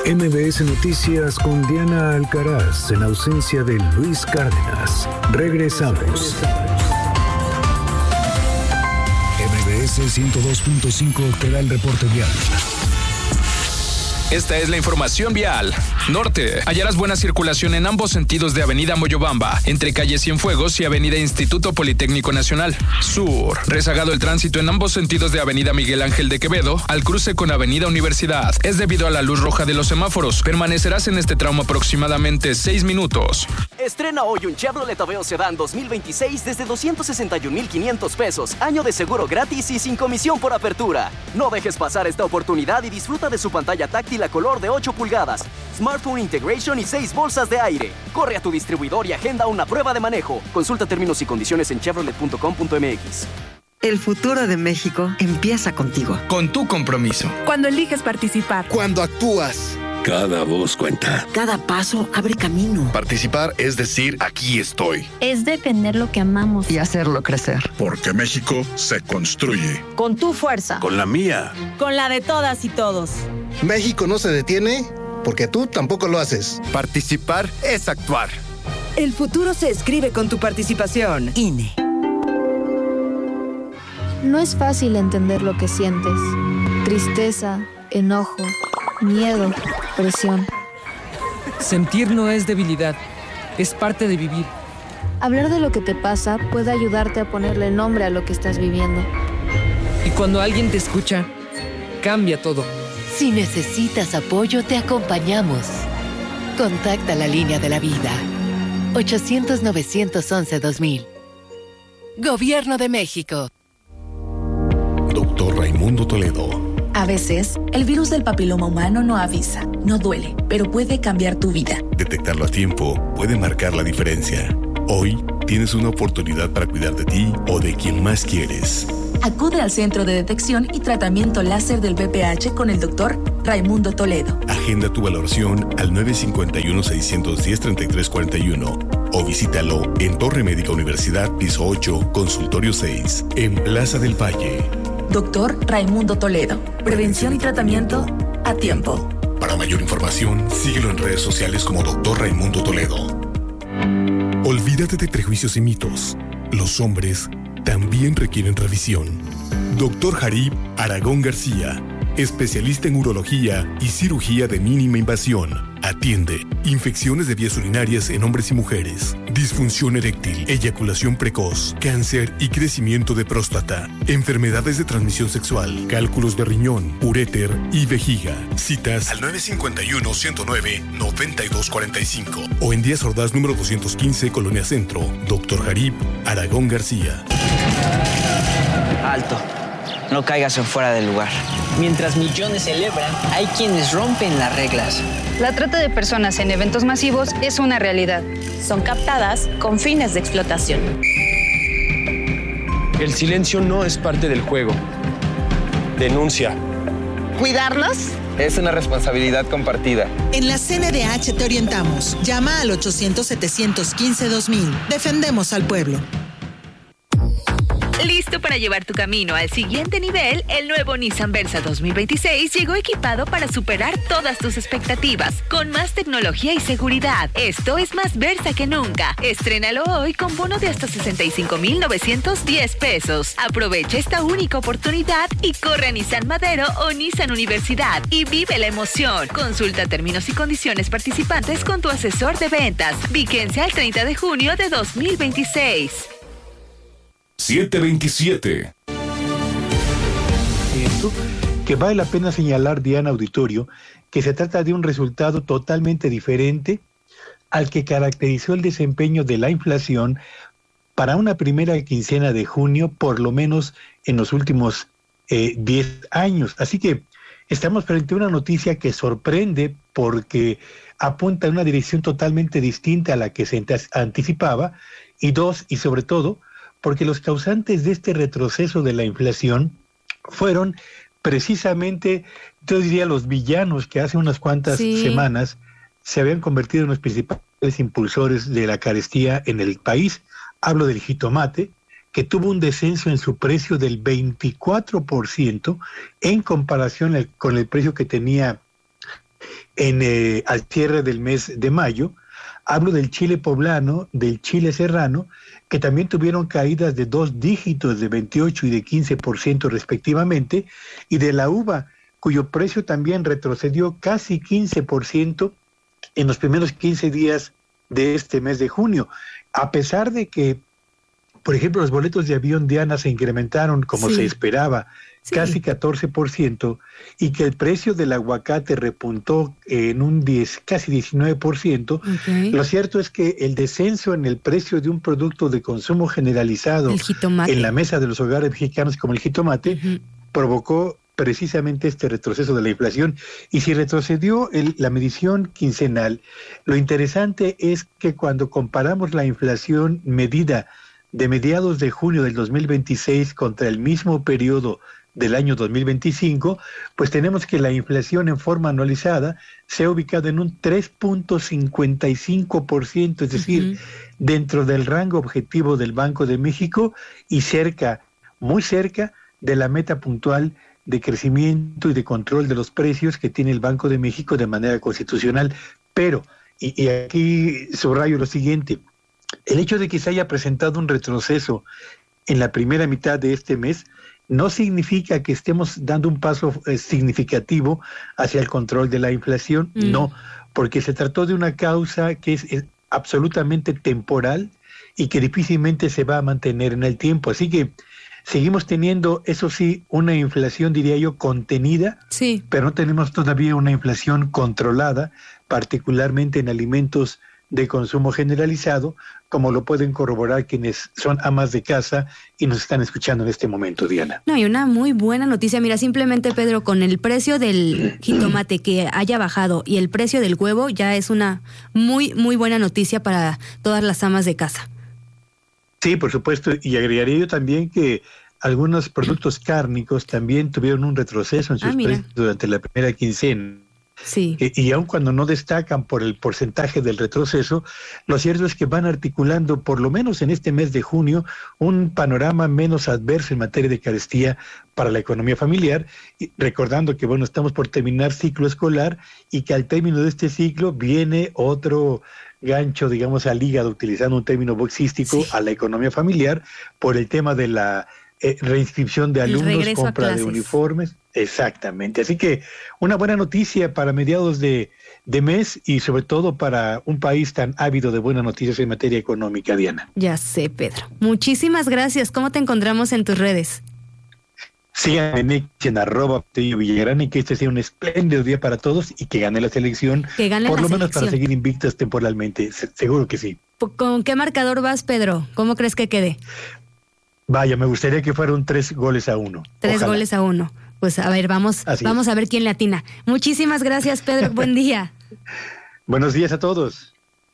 MBS Noticias con Diana Alcaraz en ausencia de Luis Cárdenas. Regresamos. MBS 102.5 te da el reporte vial. Esta es la información vial. Norte, hallarás buena circulación en ambos sentidos de Avenida Moyobamba, entre calle Cienfuegos y Avenida Instituto Politécnico Nacional. Sur, rezagado el tránsito en ambos sentidos de Avenida Miguel Ángel de Quevedo, al cruce con Avenida Universidad. Es debido a la luz roja de los semáforos. Permanecerás en este tramo aproximadamente 6 minutos. Estrena hoy un Chevrolet Aveo Sedán 2026 desde 261,500 pesos. Año de seguro gratis y sin comisión por apertura. No dejes pasar esta oportunidad y disfruta de su pantalla táctil a color de 8 pulgadas, Smartphone Integration y 6 bolsas de aire. Corre a tu distribuidor y agenda una prueba de manejo. Consulta términos y condiciones en chevrolet.com.mx. El futuro de México empieza contigo. Con tu compromiso. Cuando eliges participar. Cuando actúas. Cada voz cuenta. Cada paso abre camino. Participar es decir, aquí estoy. Es defender lo que amamos. Y hacerlo crecer. Porque México se construye. Con tu fuerza. Con la mía. Con la de todas y todos. México no se detiene porque tú tampoco lo haces. Participar es actuar. El futuro se escribe con tu participación. INE. No es fácil entender lo que sientes. Tristeza, enojo, miedo, presión. Sentir no es debilidad, es parte de vivir. Hablar de lo que te pasa puede ayudarte a ponerle nombre a lo que estás viviendo. Y cuando alguien te escucha, cambia todo. Si necesitas apoyo, te acompañamos. Contacta la línea de la vida. 800-911-2000. Gobierno de México. Doctor Raimundo Toledo. A veces, el virus del papiloma humano no avisa, no duele, pero puede cambiar tu vida. Detectarlo a tiempo puede marcar la diferencia. Hoy tienes una oportunidad para cuidar de ti o de quien más quieres. Acude al Centro de Detección y Tratamiento Láser del VPH con el Dr. Raimundo Toledo. Agenda tu valoración al 951-610-3341 o visítalo en Torre Médica Universidad, piso 8, consultorio 6, en Plaza del Valle. Dr. Raimundo Toledo. Prevención y tratamiento a tiempo. Para mayor información, síguelo en redes sociales como Dr. Raimundo Toledo. Olvídate de prejuicios y mitos. Los hombres también requieren revisión. Dr. Jarib Aragón García, especialista en urología y cirugía de mínima invasión. Atiende infecciones de vías urinarias en hombres y mujeres, disfunción eréctil, eyaculación precoz, cáncer y crecimiento de próstata, enfermedades de transmisión sexual, cálculos de riñón, uréter y vejiga. Citas al 951-109-9245 o en Díaz Ordaz número 215, Colonia Centro. Dr. Jarib Aragón García. Alto. No caigas en fuera del lugar. Mientras millones celebran, hay quienes rompen las reglas. La trata de personas en eventos masivos es una realidad. Son captadas con fines de explotación. El silencio no es parte del juego. Denuncia. ¿Cuidarnos? Es una responsabilidad compartida. En la CNDH te orientamos. Llama al 800-715-2000. Defendemos al pueblo. Listo para llevar tu camino al siguiente nivel, el nuevo Nissan Versa 2026 llegó equipado para superar todas tus expectativas, con más tecnología y seguridad. Esto es más Versa que nunca. Estrénalo hoy con bono de hasta 65,910 pesos. Aprovecha esta única oportunidad y corre a Nissan Madero o Nissan Universidad y vive la emoción. Consulta términos y condiciones participantes con tu asesor de ventas. Vigencia al 30 de junio de 2026. 727. Que vale la pena señalar, Diana Auditorio, que se trata de un resultado totalmente diferente al que caracterizó el desempeño de la inflación para una primera quincena de junio, por lo menos en los últimos 10 años. Así que estamos frente a una noticia que sorprende porque apunta en una dirección totalmente distinta a la que se anticipaba, y sobre todo, porque los causantes de este retroceso de la inflación fueron precisamente, yo diría, los villanos que hace unas cuantas semanas se habían convertido en los principales impulsores de la carestía en el país. Hablo del jitomate, que tuvo un descenso en su precio del 24% en comparación con el precio que tenía al cierre del mes de mayo. Hablo del chile poblano, del chile serrano, que también tuvieron caídas de 2 dígitos de 28 y de 15% respectivamente, y de la uva, cuyo precio también retrocedió casi 15% en los primeros 15 días de este mes de junio, a pesar de que, por ejemplo, los boletos de avión, Diana, se incrementaron como se esperaba, casi 14%, y que el precio del aguacate repuntó en un casi 19%. Lo cierto es que el descenso en el precio de un producto de consumo generalizado en la mesa de los hogares mexicanos, como el jitomate, provocó precisamente este retroceso de la inflación. Y si retrocedió la medición quincenal, lo interesante es que cuando comparamos la inflación medida de mediados de junio del 2026 contra el mismo periodo del año 2025, pues tenemos que la inflación en forma anualizada se ha ubicado en un 3.55%, es decir, dentro del rango objetivo del Banco de México y muy cerca de la meta puntual de crecimiento y de control de los precios que tiene el Banco de México de manera constitucional. Pero, y aquí subrayo lo siguiente, el hecho de que se haya presentado un retroceso en la primera mitad de este mes no significa que estemos dando un paso significativo hacia el control de la inflación, no, porque se trató de una causa que es absolutamente temporal y que difícilmente se va a mantener en el tiempo. Así que seguimos teniendo, eso sí, una inflación, diría yo, contenida, pero no tenemos todavía una inflación controlada, particularmente en alimentos de consumo generalizado, como lo pueden corroborar quienes son amas de casa y nos están escuchando en este momento, Diana. No, y una muy buena noticia, mira, simplemente, Pedro, con el precio del jitomate que haya bajado y el precio del huevo, ya es una muy, muy buena noticia para todas las amas de casa. Sí, por supuesto, y agregaría yo también que algunos productos cárnicos también tuvieron un retroceso en sus precios durante la primera quincena. Y aun cuando no destacan por el porcentaje del retroceso, lo cierto es que van articulando, por lo menos en este mes de junio, un panorama menos adverso en materia de carestía para la economía familiar, y recordando que estamos por terminar ciclo escolar y que al término de este ciclo viene otro gancho, digamos, al hígado, utilizando un término boxístico, a la economía familiar, por el tema de la reinscripción de alumnos, compra de uniformes. Exactamente. Así que una buena noticia para mediados de mes y sobre todo para un país tan ávido de buenas noticias en materia económica, Diana. Ya sé, Pedro. Muchísimas gracias. ¿Cómo te encontramos en tus redes? Síganme en @Villagrán y que este sea un espléndido día para todos y que gane la selección, por lo menos para seguir invictas temporalmente. Seguro que sí. ¿Con qué marcador vas, Pedro? ¿Cómo crees que quede? Vaya, me gustaría que fueran 3-1. 3-1. Pues a ver, vamos a ver quién le atina. Muchísimas gracias, Pedro. Buen día. Buenos días a todos.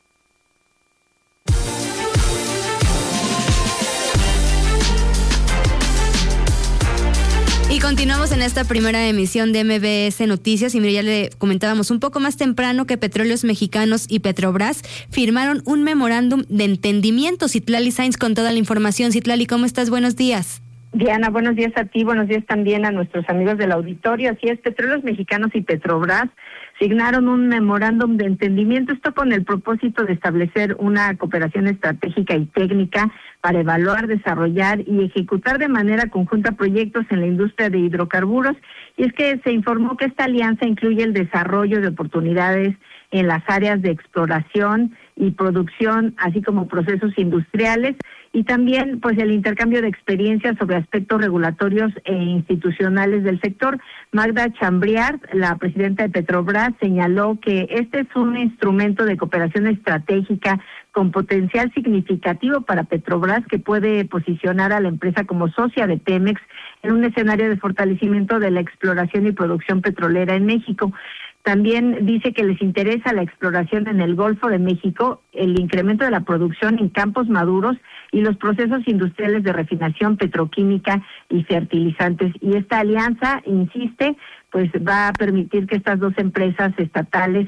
Y continuamos en esta primera emisión de MBS Noticias y mira, ya le comentábamos un poco más temprano que Petróleos Mexicanos y Petrobras firmaron un memorándum de entendimiento. Citlali Sainz con toda la información. Citlali, ¿cómo estás? Buenos días. Diana, buenos días a ti, buenos días también a nuestros amigos del auditorio. Así es, Petróleos Mexicanos y Petrobras signaron un memorándum de entendimiento, esto con el propósito de establecer una cooperación estratégica y técnica para evaluar, desarrollar y ejecutar de manera conjunta proyectos en la industria de hidrocarburos. Y es que se informó que esta alianza incluye el desarrollo de oportunidades en las áreas de exploración y producción, así como procesos industriales, y también pues el intercambio de experiencias sobre aspectos regulatorios e institucionales del sector. Magda Chambriard, la presidenta de Petrobras, señaló que este es un instrumento de cooperación estratégica con potencial significativo para Petrobras, que puede posicionar a la empresa como socia de Pemex en un escenario de fortalecimiento de la exploración y producción petrolera en México. También dice que les interesa la exploración en el Golfo de México, el incremento de la producción en campos maduros y los procesos industriales de refinación petroquímica y fertilizantes. Y esta alianza, insiste, pues va a permitir que estas dos empresas estatales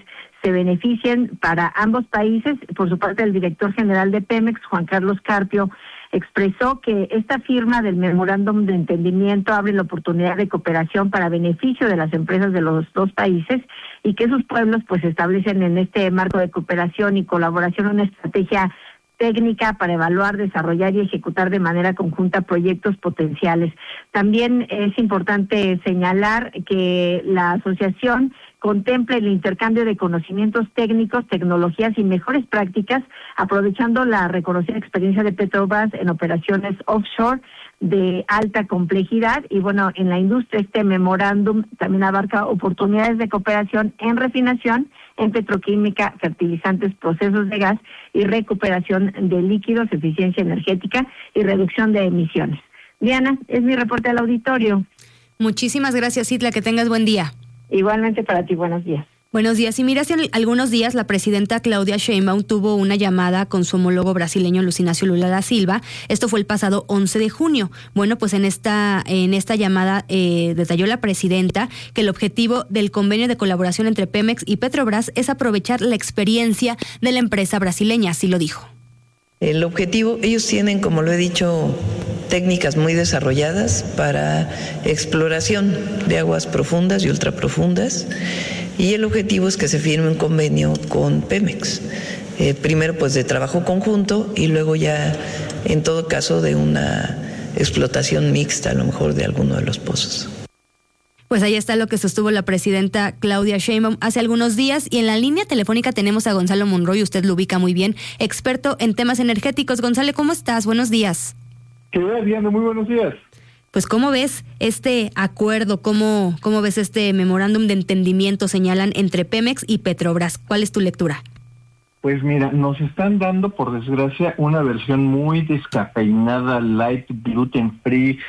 se beneficien para ambos países. Por su parte, el director general de Pemex, Juan Carlos Carpio, expresó que esta firma del memorándum de entendimiento abre la oportunidad de cooperación para beneficio de las empresas de los dos países y que sus pueblos pues establecen en este marco de cooperación y colaboración una estrategia técnica para evaluar, desarrollar y ejecutar de manera conjunta proyectos potenciales. También es importante señalar que la asociación contempla el intercambio de conocimientos técnicos, tecnologías y mejores prácticas, aprovechando la reconocida experiencia de Petrobras en operaciones offshore de alta complejidad. Y bueno, en la industria este memorándum también abarca oportunidades de cooperación en refinación, en petroquímica, fertilizantes, procesos de gas y recuperación de líquidos, eficiencia energética y reducción de emisiones. Diana, es mi reporte al auditorio. Muchísimas gracias, Itla, que tengas buen día. Igualmente para ti, buenos días. Buenos días. Y mira, hace algunos días la presidenta Claudia Sheinbaum tuvo una llamada con su homólogo brasileño Luiz Inácio Lula da Silva. Esto fue el pasado 11 de junio. Bueno, pues en esta llamada detalló la presidenta que el objetivo del convenio de colaboración entre Pemex y Petrobras es aprovechar la experiencia de la empresa brasileña, así lo dijo. El objetivo, ellos tienen, como lo he dicho, técnicas muy desarrolladas para exploración de aguas profundas y ultraprofundas, y el objetivo es que se firme un convenio con Pemex, primero pues de trabajo conjunto y luego ya en todo caso de una explotación mixta a lo mejor de alguno de los pozos. Pues ahí está lo que sostuvo la presidenta Claudia Sheinbaum hace algunos días, y en la línea telefónica tenemos a Gonzalo Monroy, usted lo ubica muy bien, experto en temas energéticos. Gonzalo, ¿cómo estás? Buenos días. ¿Qué tal, Diana? Muy buenos días. Pues, ¿cómo ves este acuerdo? ¿Cómo ves este memorándum de entendimiento, señalan, entre Pemex y Petrobras? ¿Cuál es tu lectura? Pues mira, nos están dando, por desgracia, una versión muy descafeinada, light, gluten free,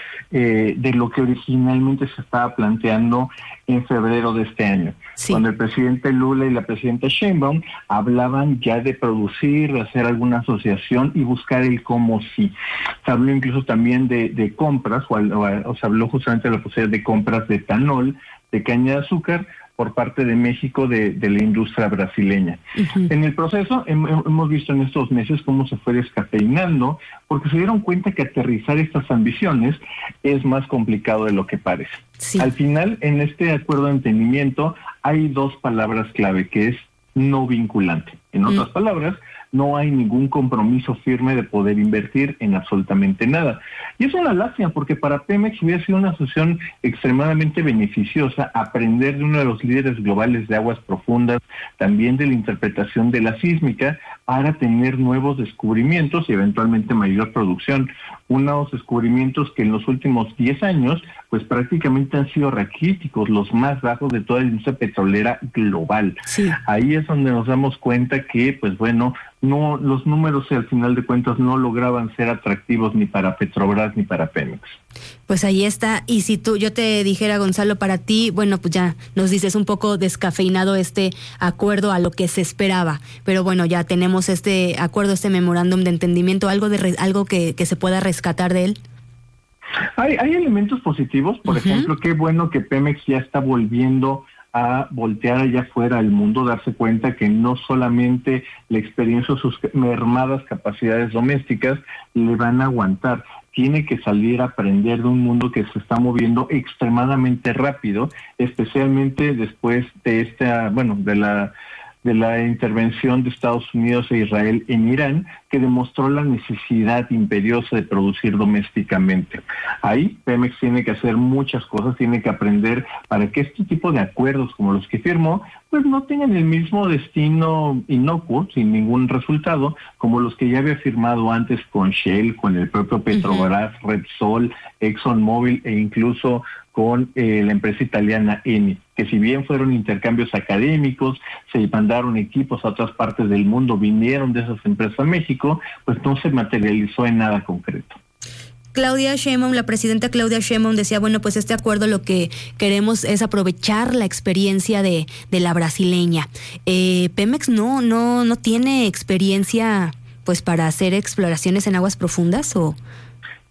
de lo que originalmente se estaba planteando en febrero de este año. Sí. Cuando el presidente Lula y la presidenta Sheinbaum hablaban ya de producir, de hacer alguna asociación y buscar el cómo sí. Se habló incluso también de compras, o se habló justamente de la posibilidad de compras de etanol, de caña de azúcar, por parte de México de la industria brasileña. Uh-huh. En el proceso hemos visto en estos meses cómo se fue descafeinando, porque se dieron cuenta que aterrizar estas ambiciones es más complicado de lo que parece. Sí. Al final, en este acuerdo de entendimiento hay dos palabras clave, que es no vinculante. En otras palabras, no hay ningún compromiso firme de poder invertir en absolutamente nada. Y es una lástima, porque para Pemex hubiera sido una asociación extremadamente beneficiosa aprender de uno de los líderes globales de aguas profundas, también de la interpretación de la sísmica, para tener nuevos descubrimientos y eventualmente mayor producción. Unos descubrimientos que en los últimos 10 años, pues prácticamente han sido raquíticos, los más bajos de toda la industria petrolera global. Sí. Ahí es donde nos damos cuenta que, pues bueno, no, los números al final de cuentas no lograban ser atractivos ni para Petrobras ni para Pemex. Pues ahí está. Y si yo te dijera, Gonzalo, para ti, bueno, pues ya nos dices un poco descafeinado este acuerdo a lo que se esperaba, pero bueno, ya tenemos este acuerdo, este memorándum de entendimiento, algo que se pueda rescatar de él. Hay elementos positivos, por ejemplo, qué bueno que Pemex ya está volviendo a voltear allá afuera al mundo, darse cuenta que no solamente la experiencia o sus mermadas capacidades domésticas le van a aguantar. Tiene que salir a aprender de un mundo que se está moviendo extremadamente rápido, especialmente después de de la intervención de Estados Unidos e Israel en Irán, que demostró la necesidad imperiosa de producir domésticamente. Ahí Pemex tiene que hacer muchas cosas, tiene que aprender para que este tipo de acuerdos como los que firmó, pues no tengan el mismo destino inocuo, sin ningún resultado, como los que ya había firmado antes con Shell, con el propio Petrobras, Repsol, ExxonMobil e incluso con la empresa italiana Eni, que si bien fueron intercambios académicos, se mandaron equipos a otras partes del mundo, vinieron de esas empresas a México, pues no se materializó en nada concreto. Claudia Sheinbaum, la presidenta Claudia Sheinbaum decía, bueno, pues este acuerdo lo que queremos es aprovechar la experiencia de la brasileña. Pemex no tiene experiencia pues para hacer exploraciones en aguas profundas, ¿o?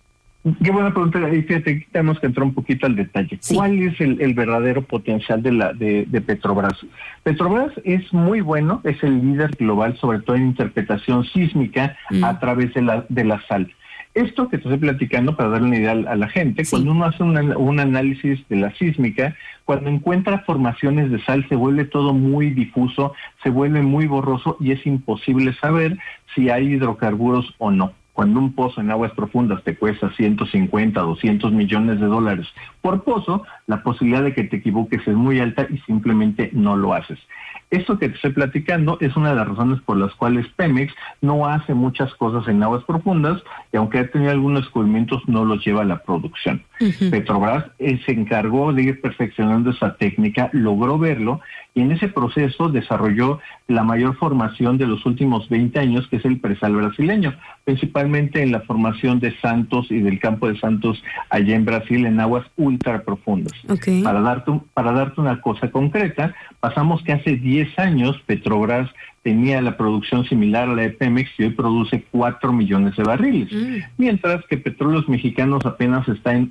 Qué buena pregunta. Fíjate, tenemos que entrar un poquito al detalle. Sí. ¿Cuál es el verdadero potencial de Petrobras? Petrobras es muy bueno, es el líder global, sobre todo en interpretación sísmica a través de la sal. Esto que te estoy platicando, para darle una idea a la gente, cuando uno hace un análisis de la sísmica, cuando encuentra formaciones de sal, se vuelve todo muy difuso, se vuelve muy borroso y es imposible saber si hay hidrocarburos o no. Cuando un pozo en aguas profundas te cuesta 150, 200 millones de dólares por pozo, la posibilidad de que te equivoques es muy alta y simplemente no lo haces. Esto que te estoy platicando es una de las razones por las cuales Pemex no hace muchas cosas en aguas profundas y aunque ha tenido algunos descubrimientos no los lleva a la producción. Petrobras se encargó de ir perfeccionando esa técnica, logró verlo y en ese proceso desarrolló la mayor formación de los últimos 20 años, que es el presal brasileño, principalmente en la formación de Santos y del campo de Santos allá en Brasil en aguas ultra profundas. Okay. Para darte una cosa concreta, pasamos que hace 10 años Petrobras tenía la producción similar a la de Pemex y hoy produce 4 millones de barriles, mientras que Petróleos Mexicanos apenas está en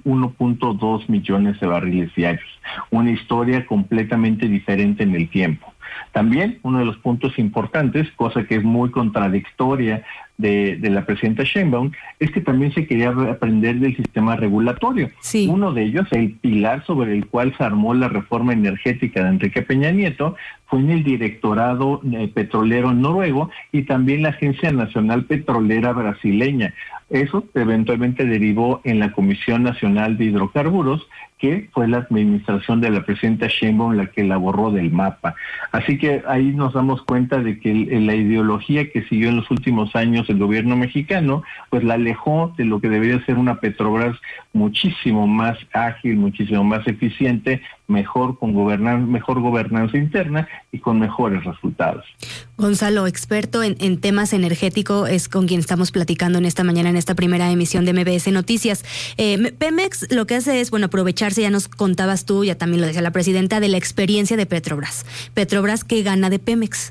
1.2 millones de barriles diarios. Una historia completamente diferente en el tiempo. También uno de los puntos importantes, cosa que es muy contradictoria de la presidenta Sheinbaum, es que también se quería aprender del sistema regulatorio. Sí. Uno de ellos, el pilar sobre el cual se armó la reforma energética de Enrique Peña Nieto, fue en el Directorado Petrolero Noruego y también la Agencia Nacional Petrolera Brasileña. Eso eventualmente derivó en la Comisión Nacional de Hidrocarburos, que fue la administración de la presidenta Sheinbaum la que la borró del mapa. Así que ahí nos damos cuenta de que la ideología que siguió en los últimos años el gobierno mexicano, pues la alejó de lo que debería ser una Petrobras muchísimo más ágil, muchísimo más eficiente, mejor gobernanza interna y con mejores resultados. Gonzalo, experto en temas energéticos, es con quien estamos platicando en esta mañana, en esta primera emisión de MBS Noticias. Pemex lo que hace es, aprovecharse, ya nos contabas tú, ya también lo decía la presidenta, de la experiencia de Petrobras. Petrobras, ¿qué gana de Pemex?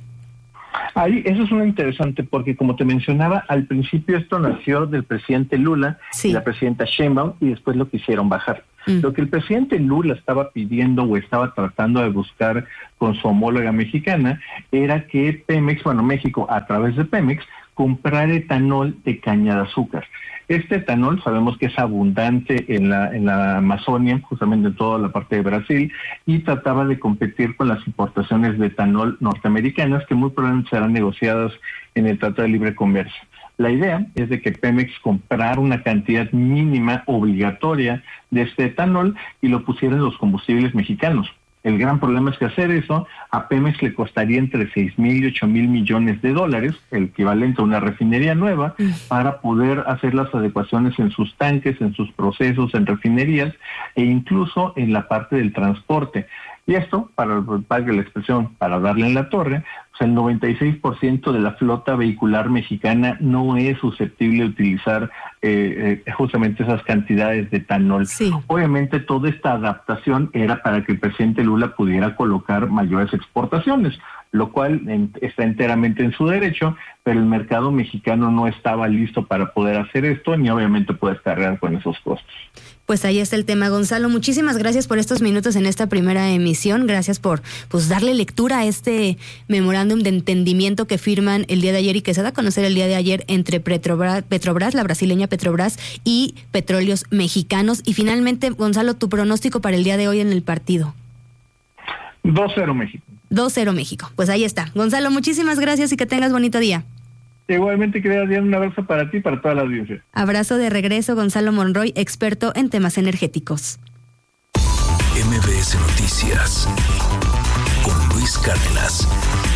Ahí, eso es muy interesante porque, como te mencionaba, al principio esto nació del presidente Lula y la presidenta Sheinbaum y después lo quisieron bajar. Lo que el presidente Lula estaba pidiendo o estaba tratando de buscar con su homóloga mexicana era que Pemex, México a través de Pemex, comprar etanol de caña de azúcar. Este etanol sabemos que es abundante en la Amazonia, justamente en toda la parte de Brasil, y trataba de competir con las importaciones de etanol norteamericanas que muy probablemente serán negociadas en el Tratado de Libre Comercio. La idea es de que Pemex comprara una cantidad mínima obligatoria de este etanol y lo pusiera en los combustibles mexicanos. El gran problema es que hacer eso a Pemex le costaría entre 6,000 y 8,000 millones de dólares, el equivalente a una refinería nueva, para poder hacer las adecuaciones en sus tanques, en sus procesos, en refinerías e incluso en la parte del transporte. Y esto, para la expresión, para darle en la torre, pues el 96% de la flota vehicular mexicana no es susceptible de utilizar justamente esas cantidades de etanol. Sí. Obviamente toda esta adaptación era para que el presidente Lula pudiera colocar mayores exportaciones, lo cual está enteramente en su derecho, pero el mercado mexicano no estaba listo para poder hacer esto, ni obviamente puede cargar con esos costos. Pues ahí está el tema, Gonzalo. Muchísimas gracias por estos minutos en esta primera emisión. Gracias por darle lectura a este memorándum de entendimiento que firman el día de ayer y que se da a conocer el día de ayer entre Petrobras, la brasileña Petrobras, y Petróleos Mexicanos. Y finalmente, Gonzalo, tu pronóstico para el día de hoy en el partido. 2-0 México. 2-0 México. Pues ahí está. Gonzalo, muchísimas gracias y que tengas bonito día. Igualmente, quería dar un abrazo para ti y para toda la audiencia. Abrazo de regreso, Gonzalo Monroy, experto en temas energéticos. MBS Noticias con Luis Cárdenas.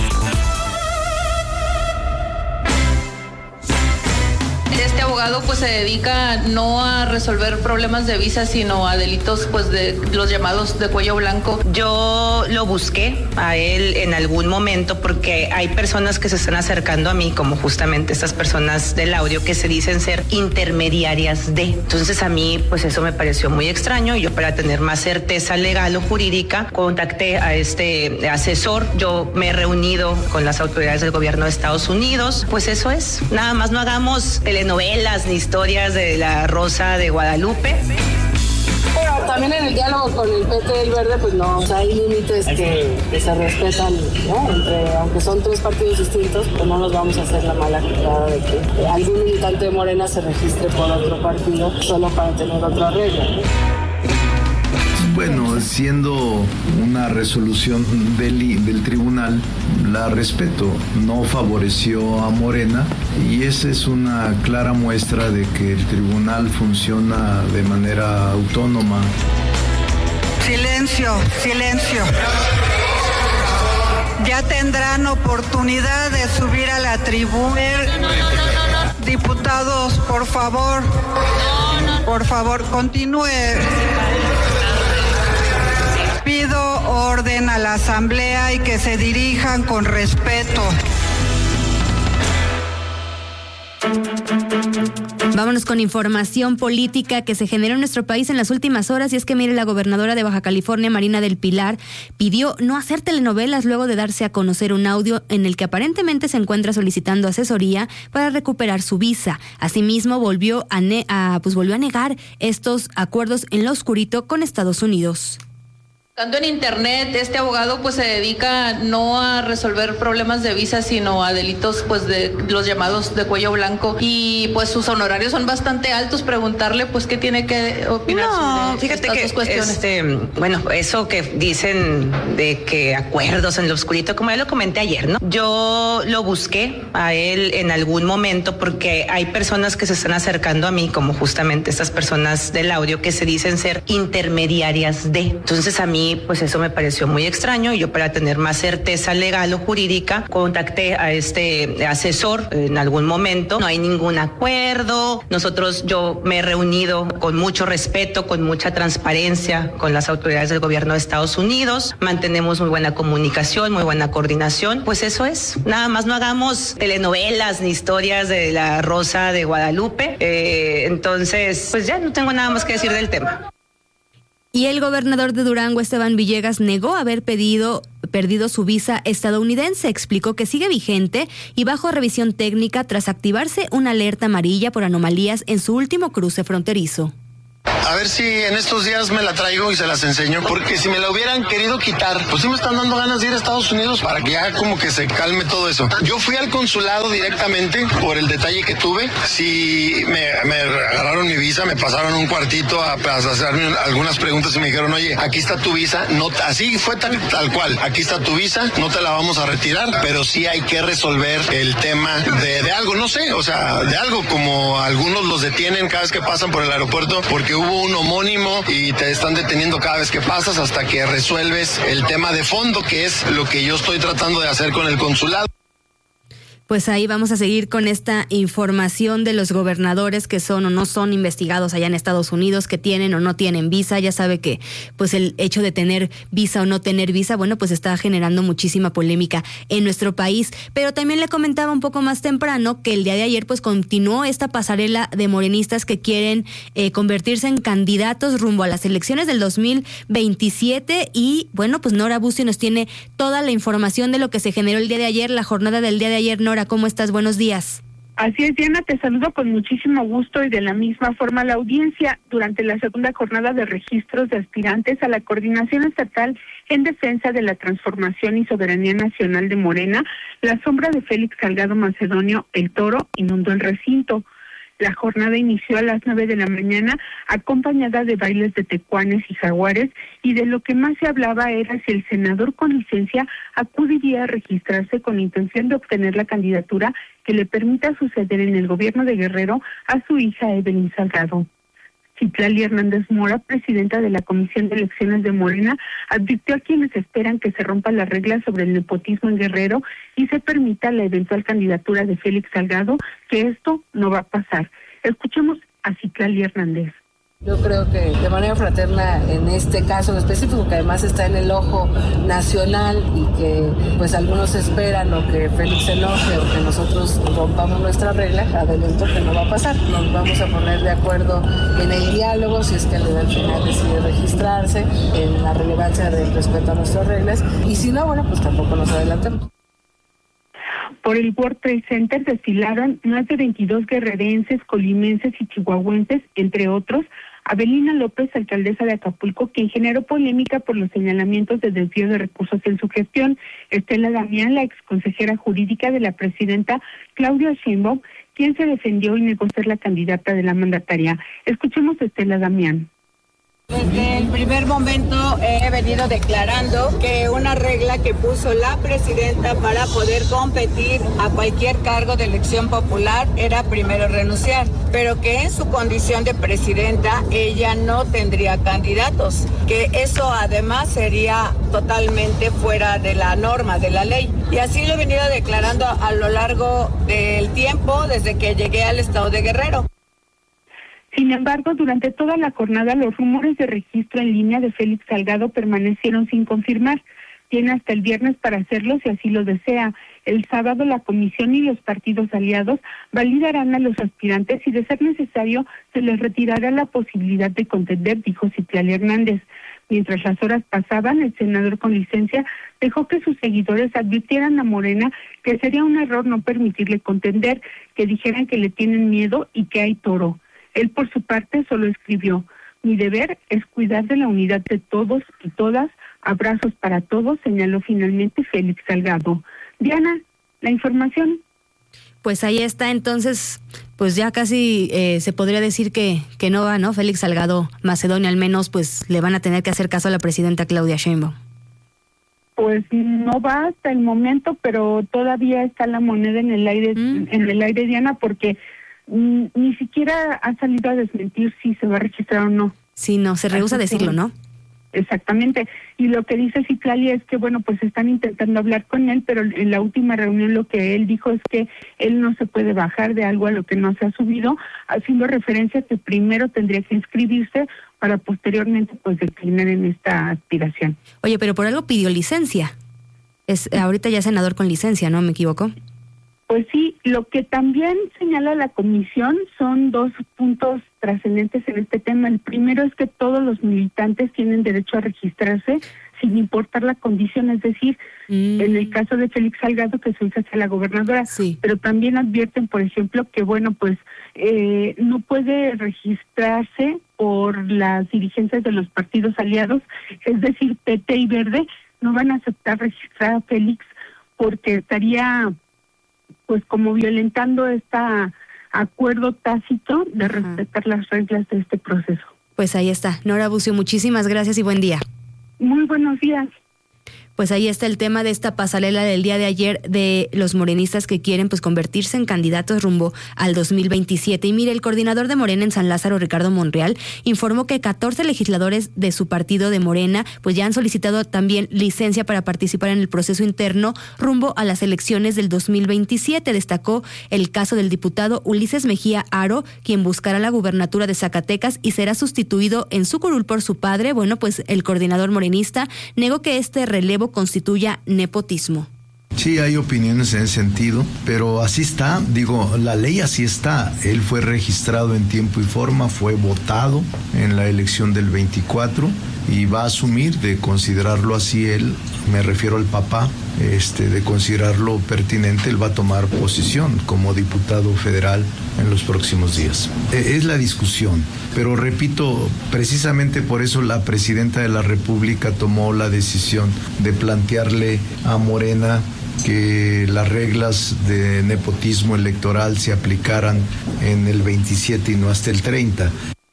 Este abogado pues se dedica no a resolver problemas de visa, sino a delitos pues de los llamados de cuello blanco. Yo lo busqué a él en algún momento porque hay personas que se están acercando a mí, como justamente estas personas del audio que se dicen ser intermediarias de. Entonces a mí pues eso me pareció muy extraño y yo, para tener más certeza legal o jurídica, contacté a este asesor. Yo me he reunido con las autoridades del gobierno de Estados Unidos. Pues eso es, nada más no hagamos telenovelas telenovelas ni historias de la Rosa de Guadalupe. Pero también en el diálogo con el PT y el Verde, pues no, o sea, hay límites que se respetan, ¿no? Aunque son tres partidos distintos, pues no nos vamos a hacer la mala jugada de que algún militante de Morena se registre por otro partido solo para tener otra regla, ¿no? Bueno, siendo una resolución del tribunal, la respeto, no favoreció a Morena y esa es una clara muestra de que el tribunal funciona de manera autónoma. Silencio, silencio. Ya tendrán oportunidad de subir a la tribuna. Diputados, por favor, continúe. Pido orden a la Asamblea y que se dirijan con respeto. Vámonos con información política que se generó en nuestro país en las últimas horas, y es que mire, la gobernadora de Baja California, Marina del Pilar, pidió no hacer telenovelas luego de darse a conocer un audio en el que aparentemente se encuentra solicitando asesoría para recuperar su visa. Asimismo, volvió a negar estos acuerdos en lo oscurito con Estados Unidos. En internet, este abogado pues se dedica no a resolver problemas de visa, sino a delitos pues de los llamados de cuello blanco, y pues sus honorarios son bastante altos. Preguntarle pues qué tiene que opinar sobre fíjate estas que dos cuestiones. Bueno, eso que dicen de que acuerdos en lo oscurito, como ya lo comenté ayer, ¿no? Yo lo busqué a él en algún momento porque hay personas que se están acercando a mí, como justamente estas personas del audio que se dicen ser intermediarias de. Entonces a mí pues eso me pareció muy extraño, y yo, para tener más certeza legal o jurídica, contacté a este asesor en algún momento. No hay ningún acuerdo. Yo me he reunido con mucho respeto, con mucha transparencia con las autoridades del gobierno de Estados Unidos. Mantenemos muy buena comunicación, muy buena coordinación. Pues eso es. Nada más no hagamos telenovelas ni historias de la Rosa de Guadalupe. Entonces, pues ya no tengo nada más que decir del tema. Y el gobernador de Durango, Esteban Villegas, negó haber perdido su visa estadounidense. Explicó que sigue vigente y bajo revisión técnica tras activarse una alerta amarilla por anomalías en su último cruce fronterizo. A ver si en estos días me la traigo y se las enseño, porque si me la hubieran querido quitar, pues sí me están dando ganas de ir a Estados Unidos para que ya como que se calme todo eso. Yo fui al consulado directamente por el detalle que tuve. Sí, me agarraron mi visa, me pasaron un cuartito a hacerme algunas preguntas y me dijeron, oye, aquí está tu visa, no, así fue tal cual, aquí está tu visa, no te la vamos a retirar, pero sí hay que resolver el tema de algo, no sé, o sea, de algo, como algunos los detienen cada vez que pasan por el aeropuerto porque hubo un homónimo y te están deteniendo cada vez que pasas hasta que resuelves el tema de fondo, que es lo que yo estoy tratando de hacer con el consulado. Pues ahí vamos a seguir con esta información de los gobernadores que son o no son investigados allá en Estados Unidos, que tienen o no tienen visa. Ya sabe que pues el hecho de tener visa o no tener visa, bueno, pues está generando muchísima polémica en nuestro país. Pero también le comentaba un poco más temprano que el día de ayer pues continuó esta pasarela de morenistas que quieren convertirse en candidatos rumbo a las elecciones del 2027, y bueno, pues Nora Bucio nos tiene toda la información de lo que se generó el día de ayer, la jornada del día de ayer. Nora, ¿cómo estás? Buenos días. Así es, Diana, te saludo con muchísimo gusto, y de la misma forma la audiencia. Durante la segunda jornada de registros de aspirantes a la Coordinación Estatal en Defensa de la Transformación y Soberanía Nacional de Morena, la sombra de Félix Salgado Macedonio, el Toro, inundó el recinto. La jornada inició a las 9 de la mañana, acompañada de bailes de tecuanes y jaguares, y de lo que más se hablaba era si el senador con licencia acudiría a registrarse con intención de obtener la candidatura que le permita suceder en el gobierno de Guerrero a su hija Evelyn Salgado. Citlali Hernández Mora, presidenta de la Comisión de Elecciones de Morena, advirtió a quienes esperan que se rompan las reglas sobre el nepotismo en Guerrero y se permita la eventual candidatura de Félix Salgado, que esto no va a pasar. Escuchemos a Citlali Hernández. Yo creo que de manera fraterna en este caso en específico, que además está en el ojo nacional y que pues algunos esperan o que Félix se enoje o que nosotros rompamos nuestra regla, adelanto que no va a pasar. Nos vamos a poner de acuerdo en el diálogo, si es que al final decide registrarse, en la relevancia del respeto a nuestras reglas, y si no, bueno, pues tampoco nos adelantamos. Por el World Trade Center desfilaron más de 22 guerrerenses, colimenses y chihuahuenses, entre otros. Avelina López, alcaldesa de Acapulco, quien generó polémica por los señalamientos de desvío de recursos en su gestión. Estela Damián, la exconsejera jurídica de la presidenta Claudia Sheinbaum, quien se defendió y negó ser la candidata de la mandataria. Escuchemos a Estela Damián. Desde el primer momento he venido declarando que una regla que puso la presidenta para poder competir a cualquier cargo de elección popular era primero renunciar, pero que en su condición de presidenta ella no tendría candidatos, que eso además sería totalmente fuera de la norma, de la ley. Y así lo he venido declarando a lo largo del tiempo desde que llegué al estado de Guerrero. Sin embargo, durante toda la jornada, los rumores de registro en línea de Félix Salgado permanecieron sin confirmar. Tiene hasta el viernes para hacerlo si así lo desea. El sábado, la comisión y los partidos aliados validarán a los aspirantes y, de ser necesario, se les retirará la posibilidad de contender, dijo Citlali Hernández. Mientras las horas pasaban, el senador con licencia dejó que sus seguidores advirtieran a Morena que sería un error no permitirle contender, que dijeran que le tienen miedo y que hay toro. Él, por su parte, solo escribió: mi deber es cuidar de la unidad de todos y todas. Abrazos para todos, señaló finalmente Félix Salgado. Diana, la información. Pues ahí está, entonces, pues ya casi se podría decir que no va, ¿no? Félix Salgado Macedonio, al menos, pues le van a tener que hacer caso a la presidenta Claudia Sheinbaum. Pues no va hasta el momento, pero todavía está la moneda en el aire, Diana, porque ni siquiera ha salido a desmentir si se va a registrar o no. Sí, no, se rehúsa a decirlo, ¿no? Exactamente. Y lo que dice Citlali es que, bueno, pues están intentando hablar con él, pero en la última reunión lo que él dijo es que él no se puede bajar de algo a lo que no se ha subido, haciendo referencia a que primero tendría que inscribirse para posteriormente, pues, declinar en esta aspiración. Oye, pero por algo pidió licencia. Ahorita ya es senador con licencia, ¿no? ¿Me equivoco? Pues sí, lo que también señala la comisión son dos puntos trascendentes en este tema. El primero es que todos los militantes tienen derecho a registrarse sin importar la condición, es decir, en el caso de Félix Salgado, que su hija sea la gobernadora, pero también advierten, por ejemplo, que bueno, pues no puede registrarse por las dirigencias de los partidos aliados, es decir, PT y Verde, no van a aceptar registrar a Félix porque estaría, pues, como violentando este acuerdo tácito de respetar las reglas de este proceso. Pues ahí está. Nora Bucio, muchísimas gracias y buen día. Muy buenos días. Pues ahí está el tema de esta pasarela del día de ayer de los morenistas que quieren, pues, convertirse en candidatos rumbo al 2027. Y mire, el coordinador de Morena en San Lázaro, Ricardo Monreal, informó que 14 legisladores de su partido de Morena, pues, ya han solicitado también licencia para participar en el proceso interno rumbo a las elecciones del 2027. Destacó el caso del diputado Ulises Mejía Aro, quien buscará la gubernatura de Zacatecas y será sustituido en su curul por su padre. Bueno, pues el coordinador morenista negó que este relevo constituya nepotismo. Sí, hay opiniones en ese sentido, pero así está, digo, la ley así está. Él fue registrado en tiempo y forma, fue votado en la elección del 24 y va a asumir de considerarlo así él, me refiero al papá, de considerarlo pertinente, él va a tomar posición como diputado federal en los próximos días. Es la discusión, pero repito, precisamente por eso la presidenta de la República tomó la decisión de plantearle a Morena que las reglas de nepotismo electoral se aplicaran en el 27 y no hasta el 30.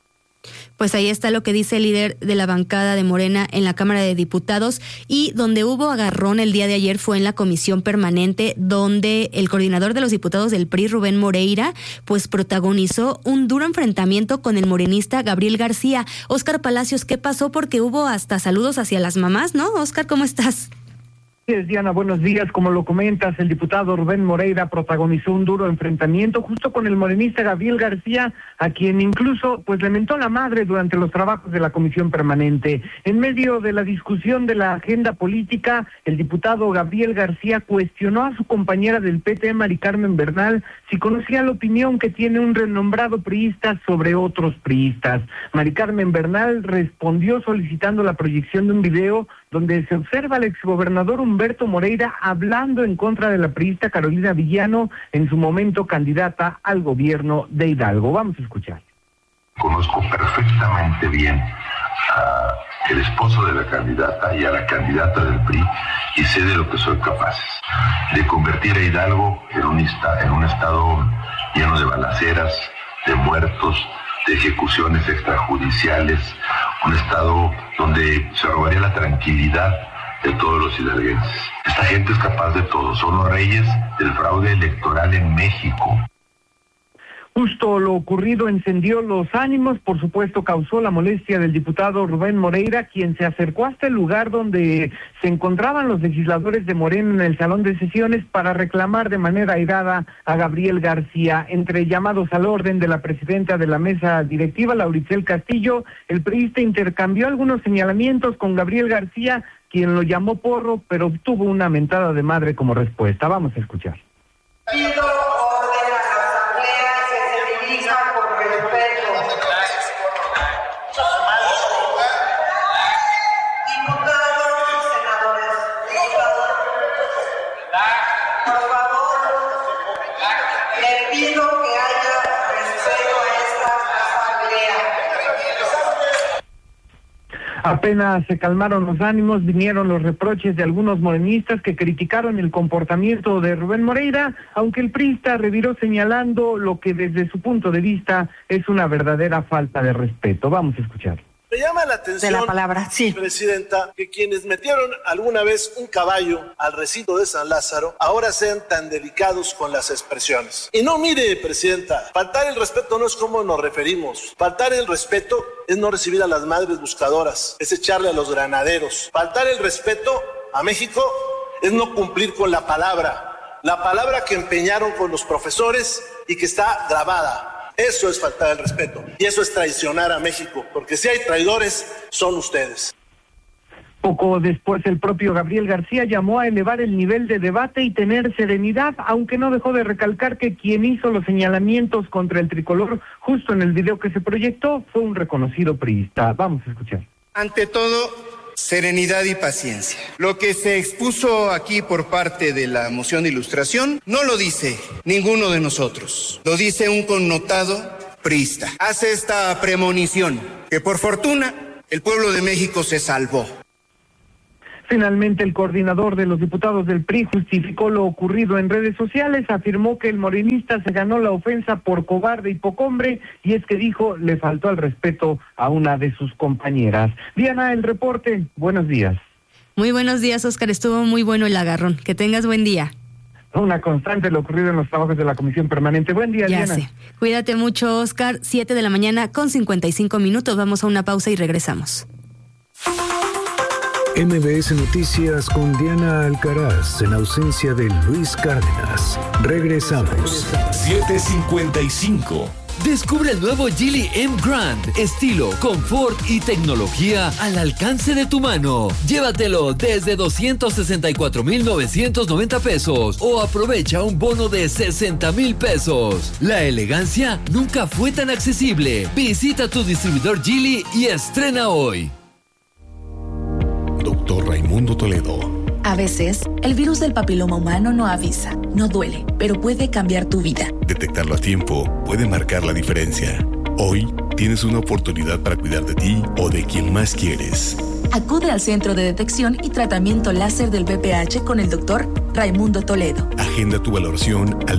Pues ahí está lo que dice el líder de la bancada de Morena en la Cámara de Diputados, y donde hubo agarrón el día de ayer fue en la comisión permanente, donde el coordinador de los diputados del PRI, Rubén Moreira, pues protagonizó un duro enfrentamiento con el morenista Gabriel García. Óscar Palacios, ¿qué pasó? Porque hubo hasta saludos hacia las mamás, ¿no? Óscar, ¿cómo estás? Diana, buenos días. Como lo comentas, el diputado Rubén Moreira protagonizó un duro enfrentamiento justo con el morenista Gabriel García, a quien incluso pues le mentó la madre durante los trabajos de la comisión permanente. En medio de la discusión de la agenda política, el diputado Gabriel García cuestionó a su compañera del PT, Mari Carmen Bernal, si conocía la opinión que tiene un renombrado priista sobre otros priistas. Mari Carmen Bernal respondió solicitando la proyección de un video donde se observa al exgobernador Humberto Moreira hablando en contra de la priista Carolina Villano, en su momento candidata al gobierno de Hidalgo. Vamos a escuchar. Conozco perfectamente bien al esposo de la candidata y a la candidata del PRI y sé de lo que soy capaz, de convertir a Hidalgo en un estado lleno de balaceras, de muertos, de ejecuciones extrajudiciales, un estado donde se robaría la tranquilidad de todos los hidalguenses. Esta gente es capaz de todo, son los reyes del fraude electoral en México. Justo lo ocurrido encendió los ánimos, por supuesto causó la molestia del diputado Rubén Moreira, quien se acercó hasta el lugar donde se encontraban los legisladores de Morena en el salón de sesiones para reclamar de manera airada a Gabriel García. Entre llamados al orden de la presidenta de la mesa directiva, Lauricel Castillo, el priista intercambió algunos señalamientos con Gabriel García, quien lo llamó porro, pero obtuvo una mentada de madre como respuesta. Vamos a escuchar. Apenas se calmaron los ánimos, vinieron los reproches de algunos morenistas que criticaron el comportamiento de Rubén Moreira, aunque el priista reviró señalando lo que desde su punto de vista es una verdadera falta de respeto. Vamos a escuchar. Me llama la atención, de la palabra, sí, Presidenta, que quienes metieron alguna vez un caballo al recinto de San Lázaro ahora sean tan delicados con las expresiones. Y no, mire, Presidenta, faltar el respeto no es como nos referimos. Faltar el respeto es no recibir a las madres buscadoras, es echarle a los granaderos. Faltar el respeto a México es no cumplir con la palabra que empeñaron con los profesores y que está grabada. Eso es faltar el respeto y eso es traicionar a México, porque si hay traidores, son ustedes. Poco después, el propio Gabriel García llamó a elevar el nivel de debate y tener serenidad, aunque no dejó de recalcar que quien hizo los señalamientos contra el tricolor justo en el video que se proyectó fue un reconocido priista. Vamos a escuchar. Ante todo, serenidad y paciencia. Lo que se expuso aquí por parte de la moción de ilustración no lo dice ninguno de nosotros. Lo dice un connotado priista. Hace esta premonición que por fortuna el pueblo de México se salvó. Finalmente, el coordinador de los diputados del PRI justificó lo ocurrido en redes sociales, afirmó que el morenista se ganó la ofensa por cobarde y poco hombre, y es que dijo le faltó al respeto a una de sus compañeras. Diana, el reporte, buenos días. Muy buenos días, Oscar, estuvo muy bueno el agarrón, que tengas buen día. Una constante lo ocurrido en los trabajos de la Comisión Permanente. Buen día, ya Diana. Sé. Cuídate mucho, Oscar, 7 de la mañana con 55 minutos, vamos a una pausa y regresamos. MBS Noticias con Diana Alcaraz en ausencia de Luis Cárdenas. Regresamos. 7:55. Descubre el nuevo Geely M Grand. Estilo, confort y tecnología al alcance de tu mano. Llévatelo desde 264,990 pesos o aprovecha un bono de 60,000 pesos. La elegancia nunca fue tan accesible. Visita tu distribuidor Geely y estrena hoy. Doctor Raimundo Toledo. A veces, el virus del papiloma humano no avisa, no duele, pero puede cambiar tu vida. Detectarlo a tiempo puede marcar la diferencia. Hoy tienes una oportunidad para cuidar de ti o de quien más quieres. Acude al Centro de Detección y Tratamiento Láser del VPH con el doctor Raimundo Toledo. Agenda tu valoración al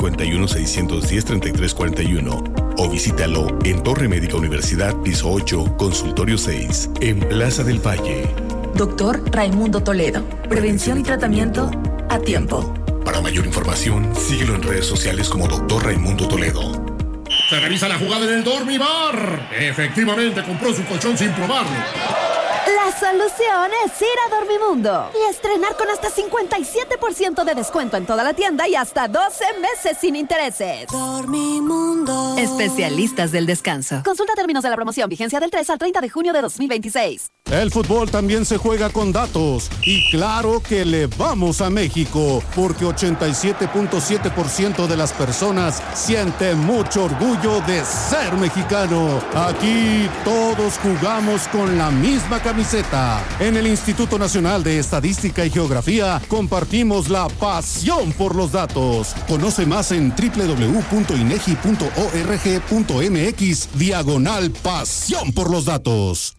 951-610-3341 o visítalo en Torre Médica Universidad, piso 8, consultorio 6, en Plaza del Valle. Doctor Raimundo Toledo. Prevención y tratamiento a tiempo. Para mayor información, síguelo en redes sociales como Doctor Raimundo Toledo. Se revisa la jugada en el Dormibar. Efectivamente, compró su colchón sin probarlo. La solución es ir a Dormimundo y estrenar con hasta 57% de descuento en toda la tienda y hasta 12 meses sin intereses. Dormimundo. Especialistas del descanso. Consulta términos de la promoción, vigencia del 3 al 30 de junio de 2026. El fútbol también se juega con datos y claro que le vamos a México porque 87.7% de las personas sienten mucho orgullo de ser mexicano. Aquí todos jugamos con la misma camiseta camiseta. En el Instituto Nacional de Estadística y Geografía compartimos la pasión por los datos. Conoce más en www.inegi.org.mx/pasión por los datos.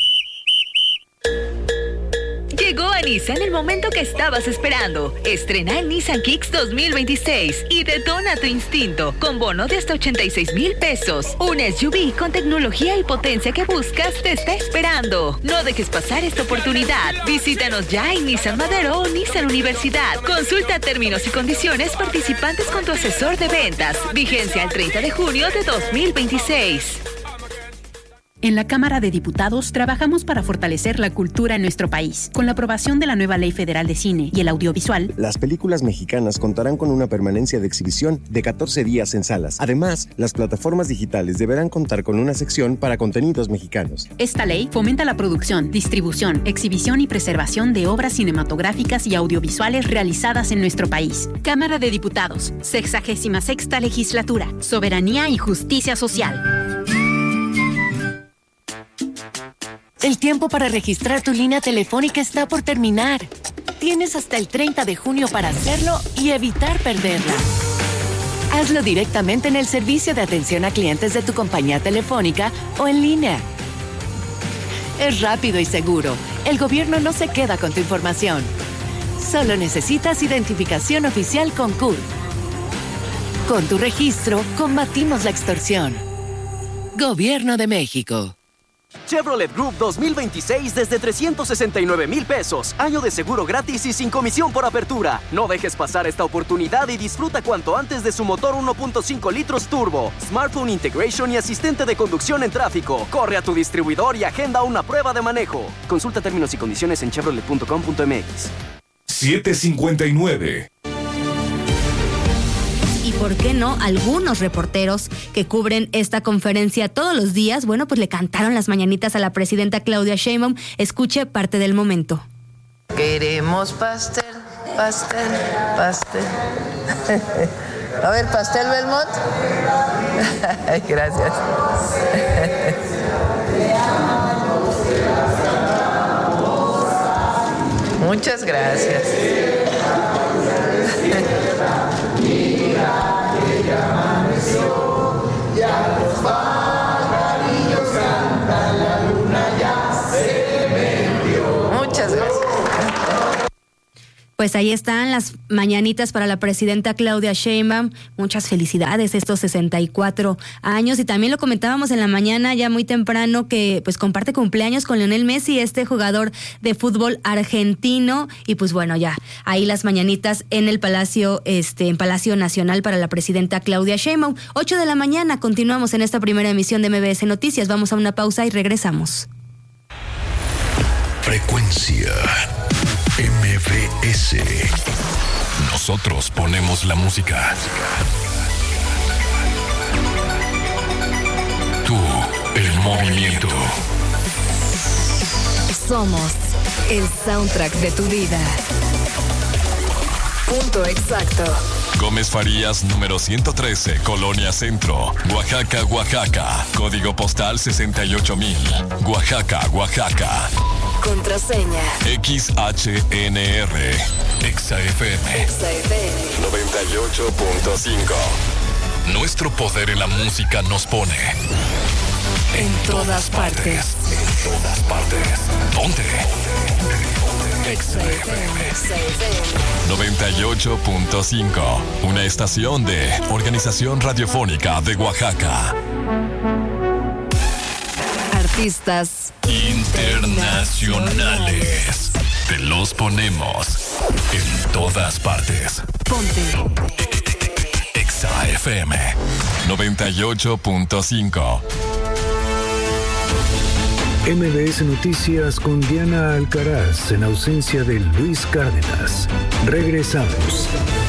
Llegó a Nissan el momento que estabas esperando. Estrena el Nissan Kicks 2026 y detona tu instinto con bono de hasta 86,000 pesos. Un SUV con tecnología y potencia que buscas te está esperando. No dejes pasar esta oportunidad. Visítanos ya en Nissan Madero o Nissan Universidad. Consulta términos y condiciones participantes con tu asesor de ventas. Vigencia el 30 de junio de 2026. En la Cámara de Diputados trabajamos para fortalecer la cultura en nuestro país. Con la aprobación de la nueva Ley Federal de Cine y el audiovisual, las películas mexicanas contarán con una permanencia de exhibición de 14 días en salas. Además, las plataformas digitales deberán contar con una sección para contenidos mexicanos. Esta ley fomenta la producción, distribución, exhibición y preservación de obras cinematográficas y audiovisuales realizadas en nuestro país. Cámara de Diputados, 66ª Legislatura, Soberanía y Justicia Social. El tiempo para registrar tu línea telefónica está por terminar. Tienes hasta el 30 de junio para hacerlo y evitar perderla. Hazlo directamente en el servicio de atención a clientes de tu compañía telefónica o en línea. Es rápido y seguro. El gobierno no se queda con tu información. Solo necesitas identificación oficial con CURP. Con tu registro, combatimos la extorsión. Gobierno de México. Chevrolet Group 2026 desde 369,000 pesos. Año de seguro gratis y sin comisión por apertura. No dejes pasar esta oportunidad y disfruta cuanto antes de su motor 1.5 litros turbo, smartphone integration y asistente de conducción en tráfico. Corre a tu distribuidor y agenda una prueba de manejo. Consulta términos y condiciones en chevrolet.com.mx. 7:59. Y por qué no, algunos reporteros que cubren esta conferencia todos los días, bueno, pues le cantaron las mañanitas a la presidenta Claudia Sheinbaum. Escuche parte del momento. Queremos pastel, pastel, pastel. A ver, pastel Belmont. Gracias. Muchas gracias. Ya los pajarillos cantan, la luna ya se metió. Muchas gracias. Pues ahí están las mañanitas para la presidenta Claudia Sheinbaum. Muchas felicidades, estos 64 años. Y también lo comentábamos en la mañana, ya muy temprano, que pues comparte cumpleaños con Lionel Messi, este jugador de fútbol argentino. Y pues bueno, ya ahí las mañanitas en el Palacio, en Palacio Nacional para la presidenta Claudia Sheinbaum. 8 de la mañana, continuamos en esta primera emisión de MBS Noticias. Vamos a una pausa y regresamos. Frecuencia MBS. Nosotros ponemos la música. Tú, el movimiento. Somos el soundtrack de tu vida. Punto exacto. Gómez Farías, número 113, Colonia Centro, Oaxaca, Oaxaca. Código postal 68,000. Oaxaca, Oaxaca. Contraseña. XHNR. XFM. 98.5. Nuestro poder en la música nos pone en todas partes. En todas partes. ¿Dónde? XFM 98.5. Una estación de Organización Radiofónica de Oaxaca. Artistas internacionales. Te los ponemos en todas partes. Ponte XFM 98.5. MBS Noticias con Diana Alcaraz en ausencia de Luis Cárdenas. Regresamos.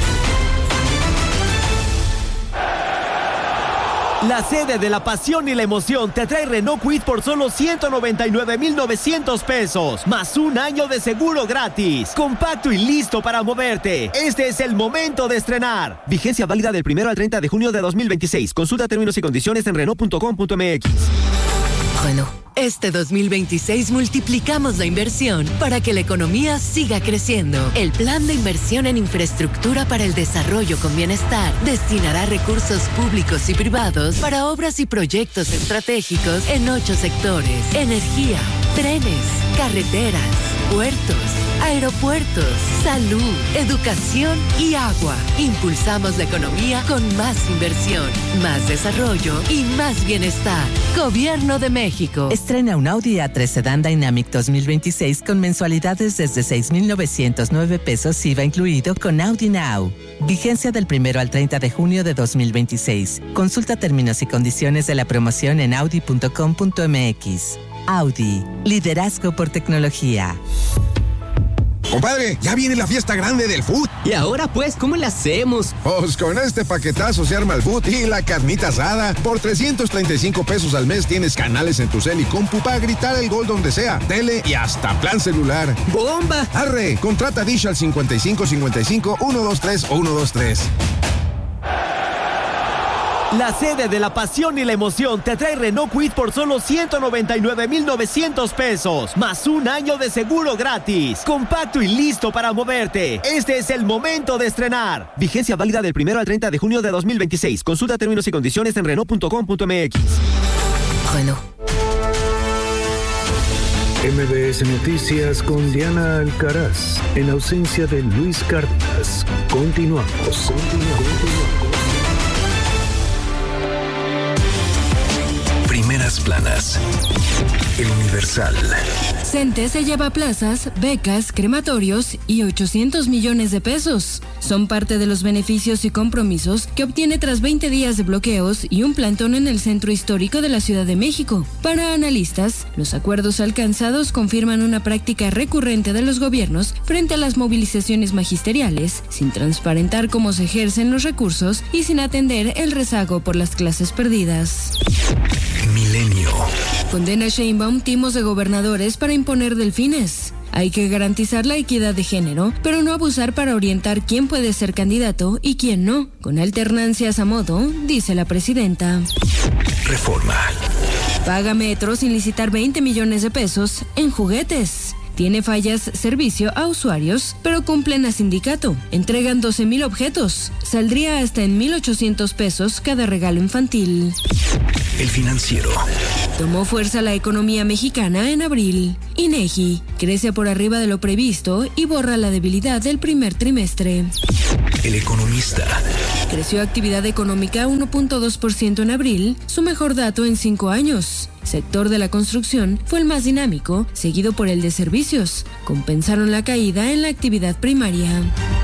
La sede de la pasión y la emoción te trae Renault Kwid por solo 199,900 pesos, más un año de seguro gratis. Compacto y listo para moverte. Este es el momento de estrenar. Vigencia válida del 1 al 30 de junio de 2026. Consulta términos y condiciones en Renault.com.mx. Renault. Este 2026 multiplicamos la inversión para que la economía siga creciendo. El Plan de Inversión en Infraestructura para el Desarrollo con Bienestar destinará recursos públicos y privados para obras y proyectos estratégicos en 8 sectores: energía, trenes, carreteras, puertos, aeropuertos, salud, educación y agua. Impulsamos la economía con más inversión, más desarrollo y más bienestar. Gobierno de México. Estrena un Audi A3 Sedan Dynamic 2026 con mensualidades desde 6,909 pesos IVA incluido con Audi Now. Vigencia del 1 al 30 de junio de 2026. Consulta términos y condiciones de la promoción en audi.com.mx. Audi, liderazgo por tecnología. Compadre, ya viene la fiesta grande del food. ¿Y ahora pues cómo la hacemos? Pues con este paquetazo se arma el food y la carnita asada. Por 335 pesos al mes tienes canales en tu cel y compu para gritar el gol donde sea, tele y hasta plan celular. ¡Bomba! Arre, contrata Dish al 55 55 123 123. La sede de la pasión y la emoción te trae Renault Kwid por solo 199,900 pesos, más un año de seguro gratis. Compacto y listo para moverte. Este es el momento de estrenar. Vigencia válida del 1 al 30 de junio de 2026. Consulta términos y condiciones en Renault.com.mx. Renault. MBS Noticias con Diana Alcaraz. En ausencia de Luis Cárdenas. Continuamos. Primeras planas. El Universal. CENTE se lleva plazas, becas, crematorios y 800 millones de pesos. Son parte de los beneficios y compromisos que obtiene tras 20 días de bloqueos y un plantón en el centro histórico de la Ciudad de México. Para analistas, los acuerdos alcanzados confirman una práctica recurrente de los gobiernos frente a las movilizaciones magisteriales, sin transparentar cómo se ejercen los recursos y sin atender el rezago por las clases perdidas. Milenio. Condena Sheinbaum timos de gobernadores para imponer delfines. Hay que garantizar la equidad de género, pero no abusar para orientar quién puede ser candidato y quién no, con alternancias a modo, dice la presidenta. Reforma. Paga Metro sin licitar 20 millones de pesos en juguetes. Tiene fallas servicio a usuarios, pero cumplen a sindicato. Entregan 12,000 objetos. Saldría hasta en 1,800 pesos cada regalo infantil. El Financiero. Tomó fuerza la economía mexicana en abril. INEGI crece por arriba de lo previsto y borra la debilidad del primer trimestre. El Economista. Creció actividad económica 1.2% en abril, su mejor dato en 5 años. Sector de la construcción fue el más dinámico, seguido por el de servicios. Compensaron la caída en la actividad primaria.